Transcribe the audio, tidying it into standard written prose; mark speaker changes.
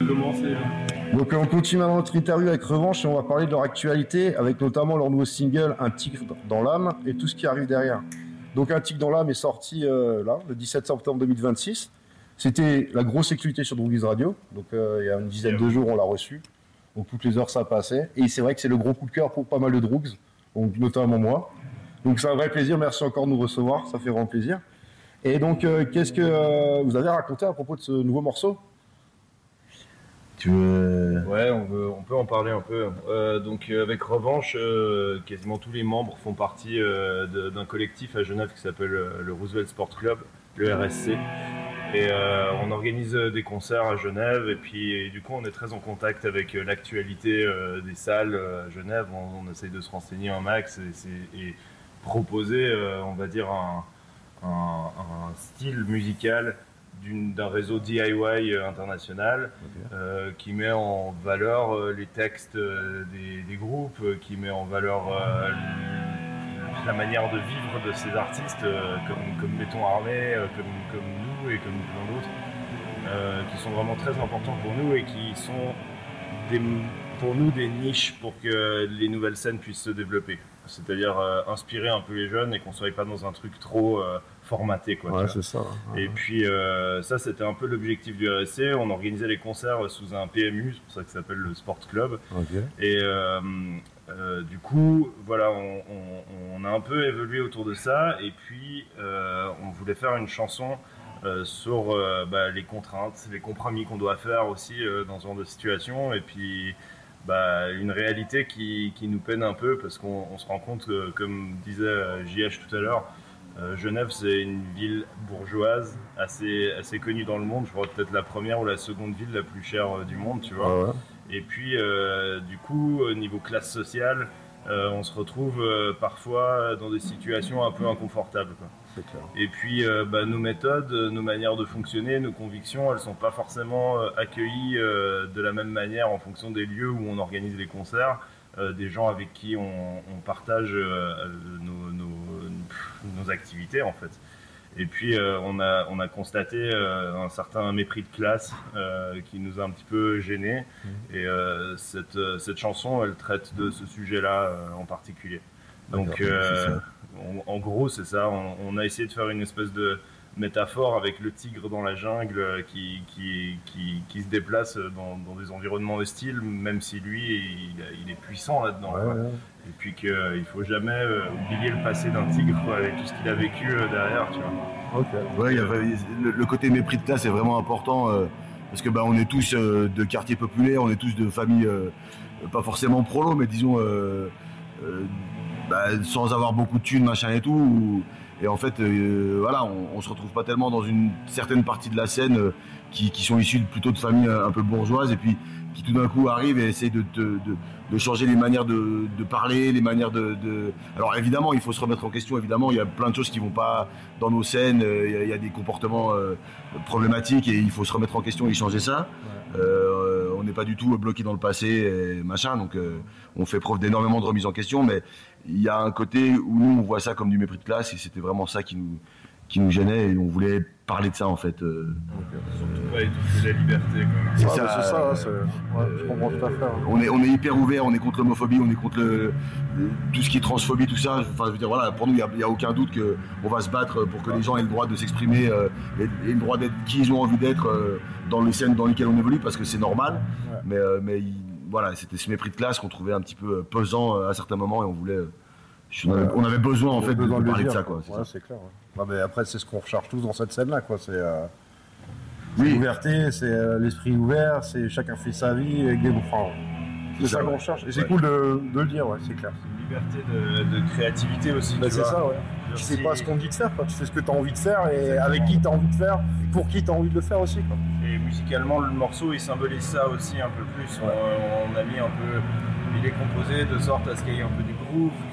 Speaker 1: commencer.
Speaker 2: Donc on continue notre interview avec Revanche et on va parler de leur actualité avec notamment leur nouveau single Un tigre dans l'âme et tout ce qui arrive derrière. Donc Un tigre dans l'âme est sorti là, le 17 septembre 2026. C'était la grosse actualité sur Droogies Radio. Donc il y a une dizaine de jours on l'a reçu. Donc toutes les heures ça passait. Et c'est vrai que c'est le gros coup de cœur pour pas mal de Droogs, donc notamment moi. Donc c'est un vrai plaisir, merci encore de nous recevoir, ça fait vraiment plaisir. Et donc qu'est-ce que vous avez raconté à propos de ce nouveau morceau ?
Speaker 1: Ouais, on peut en parler un peu. Donc avec Revanche, quasiment tous les membres font partie d'un collectif à Genève qui s'appelle le Roosevelt Sport Club, le RSC. Et on organise des concerts à Genève et puis du coup on est très en contact avec l'actualité des salles à Genève. On essaye de se renseigner un max et proposer, on va dire, un style musical d'un réseau DIY international qui met en valeur les textes des groupes, qui met en valeur la manière de vivre de ces artistes comme Béton Armé, comme nous et comme plein d'autres, qui sont vraiment très importants pour nous et qui sont pour nous des niches pour que les nouvelles scènes puissent se développer. C'est-à-dire inspirer un peu les jeunes et qu'on ne soit pas dans un truc trop formaté. Quoi,
Speaker 2: ouais, c'est ça. Ouais.
Speaker 1: Et puis ça, c'était un peu l'objectif du RSC. On organisait les concerts sous un PMU, c'est pour ça que ça s'appelle le Sport Club.
Speaker 2: Okay.
Speaker 1: Et du coup, voilà, on a un peu évolué autour de ça. Et puis, on voulait faire une chanson sur les contraintes, les compromis qu'on doit faire aussi dans ce genre de situation. Et puis, une réalité qui nous peine un peu parce qu'on se rend compte que, comme disait JH tout à l'heure, Genève c'est une ville bourgeoise assez connue dans le monde, je crois peut-être la première ou la seconde ville la plus chère du monde, tu vois.
Speaker 2: Ah ouais. Et
Speaker 1: puis du coup au niveau classe sociale, on se retrouve parfois dans des situations un peu inconfortables, quoi.
Speaker 2: C'est clair.
Speaker 1: Et puis nos méthodes, nos manières de fonctionner, nos convictions, elles sont pas forcément accueillies de la même manière en fonction des lieux où on organise les concerts, des gens avec qui on partage nos activités en fait. Et puis on a constaté un certain mépris de classe qui nous a un petit peu gênés. Et cette chanson, elle traite de ce sujet-là en particulier. Donc en gros c'est ça, on a essayé de faire une espèce de métaphore avec le tigre dans la jungle qui se déplace dans des environnements hostiles, même si lui il est puissant là-dedans.
Speaker 2: Ouais.
Speaker 1: Et puis qu'il ne faut jamais oublier le passé d'un tigre, quoi, avec tout ce qu'il a vécu derrière, tu vois.
Speaker 3: Okay. Ouais, le côté mépris de classe est vraiment important parce que on est tous de quartiers populaires, on est tous de familles pas forcément prolo, mais disons sans avoir beaucoup de thunes, machin et tout. Et en fait, voilà, on se retrouve pas tellement dans une certaine partie de la scène qui sont issus plutôt de familles un peu bourgeoises et puis qui tout d'un coup arrivent et essayent de changer les manières de parler, les manières de... Alors évidemment, il faut se remettre en question, évidemment, il y a plein de choses qui vont pas dans nos scènes, il y a des comportements problématiques et il faut se remettre en question et changer ça. Ouais. On n'est pas du tout bloqué dans le passé et machin, donc on fait preuve d'énormément de remise en question, mais il y a un côté où nous on voit ça comme du mépris de classe et c'était vraiment ça qui nous gênait et on voulait parler de ça en fait.
Speaker 1: Surtout pas étouffer la liberté, quoi.
Speaker 2: C'est ça, je comprends tout à fait.
Speaker 3: On est hyper ouvert, on est contre l'homophobie, on est contre tout ce qui est transphobie, tout ça. Enfin, je veux dire, voilà, pour nous, il n'y a aucun doute qu'on va se battre pour que les gens aient le droit de s'exprimer et le droit d'être qui ils ont envie d'être dans les scènes dans lesquelles on évolue, parce que c'est normal. Ouais. Mais voilà, c'était ce mépris de classe qu'on trouvait un petit peu pesant à certains moments et on voulait... on avait besoin en fait de parler de ça, quoi.
Speaker 2: C'est clair. Ouais. Non, mais après, c'est ce qu'on recherche tous dans cette scène-là, quoi. C'est l'ouverture, c'est l'esprit ouvert, c'est chacun fait sa vie. C'est ça qu'on recherche. Et c'est cool de le dire, ouais, c'est clair.
Speaker 1: C'est une liberté de créativité aussi.
Speaker 2: C'est ça, ouais. Tu sais pas ce qu'on dit de faire, quoi. Tu fais ce que tu as envie de faire et avec qui tu as envie de faire, pour qui tu as envie de le faire aussi, quoi.
Speaker 1: Et musicalement, le morceau, il symbolise ça aussi un peu plus. Ouais. On a mis un peu... Il est composé de sorte à ce qu'il y ait un peu du groove,